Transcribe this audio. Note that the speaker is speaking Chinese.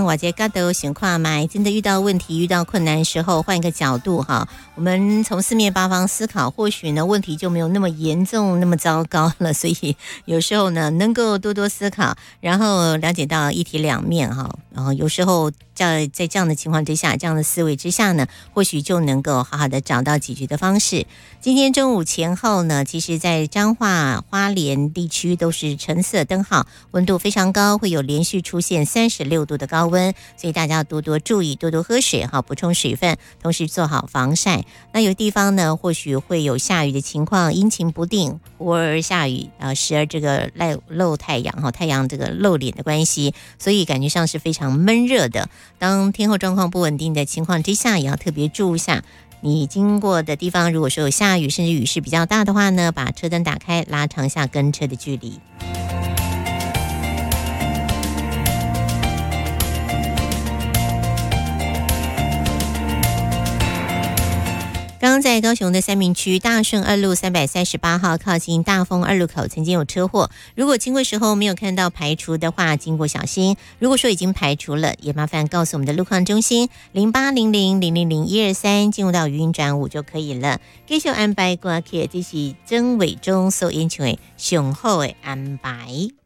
咱瓦杰嘎都情况嘛，真的遇到问题、遇到困难的时候，换一个角度哈，我们从四面八方思考，或许呢问题就没有那么严重、那么糟糕了。所以有时候呢，能够多多思考，然后了解到一体两面哈，然后有时候在这样的情况之下，这样的思维之下呢，或许就能够好好的找到解决的方式。今天中午前后呢，其实在彰化、花莲地区都是橙色灯号，温度非常高，会有连续出现36度的高温，所以大家要多多注意，多多喝水哈，补充水分，同时做好防晒。那有地方呢，或许会有下雨的情况，阴晴不定，忽而下雨时而这个露太阳哈，太阳这个露脸的关系，所以感觉上是非常闷热的。当天候状况不稳定的情况之下，也要特别注意一下。你经过的地方，如果说有下雨，甚至雨势比较大的话呢，把车灯打开，拉长一下跟车的距离。刚刚在高雄的三民区大顺二路338号靠近大丰二路口曾经有车祸，如果经过时候没有看到排除的话，经过小心。如果说已经排除了，也麻烦告诉我们的路况中心0800000123，进入到语音转5就可以了。继续安排歌曲，这是曾伟忠所演唱的上好的安排。